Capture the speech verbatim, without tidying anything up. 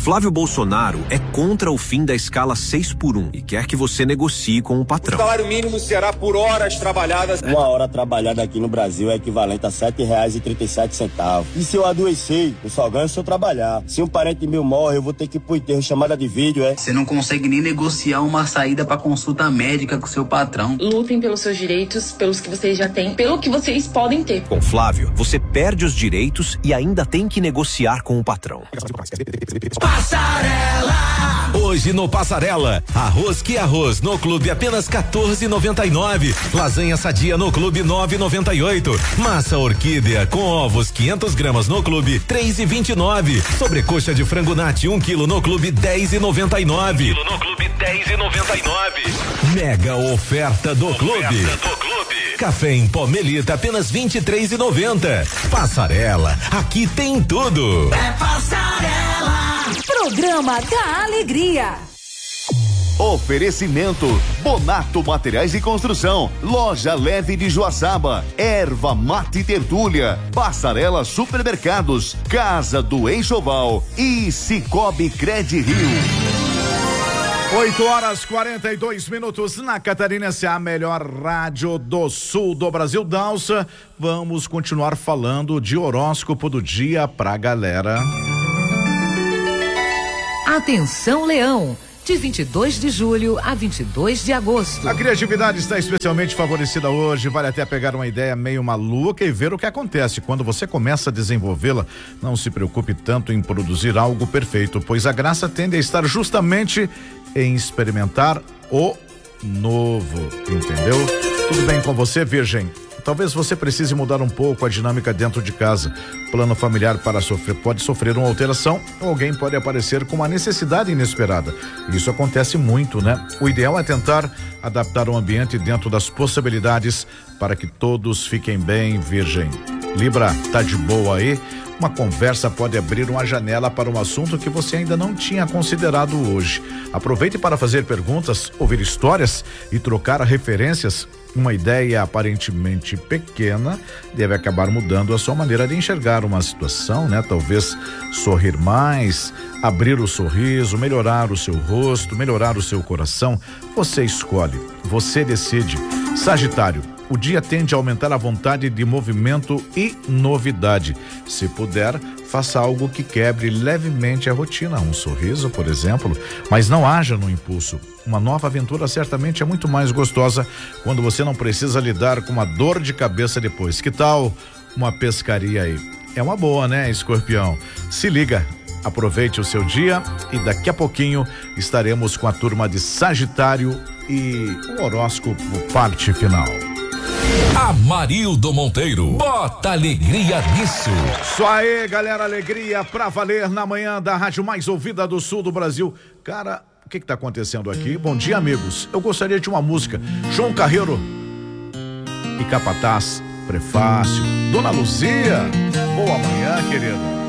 Flávio Bolsonaro é contra o fim da escala seis por um e quer que você negocie com o patrão. O salário mínimo será por horas trabalhadas. Uma hora trabalhada aqui no Brasil é equivalente a sete reais e trinta e sete centavos. E se eu adoecer, eu só ganho se eu trabalhar. Se um parente meu morre, eu vou ter que ir pro enterro, chamada de vídeo, é? Você não consegue nem negociar uma saída pra consulta médica com seu patrão. Lutem pelos seus direitos, pelos que vocês já têm, pelo que vocês podem ter. Com Flávio, você perde os direitos e ainda tem que negociar com o patrão. Passarela! Hoje no Passarela, arroz que arroz no clube apenas quatorze e noventa e nove. Lasanha sadia no clube nove e noventa e oito. Massa orquídea com ovos quinhentas gramas no clube três e vinte e nove. Sobrecoxa de frango nati um quilo no clube dez e noventa e nove. No clube dez e noventa e nove. Mega oferta do clube. Oferta do clube. Café em pó Melita apenas vinte e três e noventa. Passarela, aqui tem tudo. É Passarela. Programa da Alegria. Oferecimento Bonato Materiais de Construção, Loja Leve de Joaçaba, Erva Mate Tertúlia, Passarela Supermercados, Casa do Enxoval e Cicobi Cred Rio. oito horas e quarenta e dois minutos na Catarinense, a melhor rádio do sul do Brasil. Dalsa, vamos continuar falando de horóscopo do dia pra galera. Atenção, Leão, de vinte e dois de julho a vinte e dois de agosto. A criatividade está especialmente favorecida hoje. Vale até pegar uma ideia meio maluca e ver o que acontece. Quando você começa a desenvolvê-la, não se preocupe tanto em produzir algo perfeito, pois a graça tende a estar justamente em experimentar o novo, entendeu? Tudo bem com você, Virgem? Talvez você precise mudar um pouco a dinâmica dentro de casa. Plano familiar para sofrer, pode sofrer uma alteração, ou alguém pode aparecer com uma necessidade inesperada. Isso acontece muito, né? O ideal é tentar adaptar o ambiente dentro das possibilidades para que todos fiquem bem, Virgem. Libra, tá de boa aí? Uma conversa pode abrir uma janela para um assunto que você ainda não tinha considerado hoje. Aproveite para fazer perguntas, ouvir histórias e trocar referências. Uma ideia aparentemente pequena deve acabar mudando a sua maneira de enxergar uma situação, né? Talvez sorrir mais, abrir o sorriso, melhorar o seu rosto, melhorar o seu coração. Você escolhe, você decide. Sagitário, o dia tende a aumentar a vontade de movimento e novidade. Se puder, faça algo que quebre levemente a rotina, um sorriso, por exemplo, mas não haja no impulso. Uma nova aventura certamente é muito mais gostosa quando você não precisa lidar com uma dor de cabeça depois. Que tal uma pescaria aí? É uma boa, né, Escorpião? Se liga, aproveite o seu dia e daqui a pouquinho estaremos com a turma de Sagitário e o horóscopo parte final. Amarildo Monteiro, bota alegria nisso. Isso aí, galera, alegria pra valer na manhã da rádio mais ouvida do sul do Brasil. Cara, o que que tá acontecendo aqui? Bom dia, amigos. Eu gostaria de uma música. João Carreiro e Capataz, prefácio. Dona Luzia, boa manhã, querida.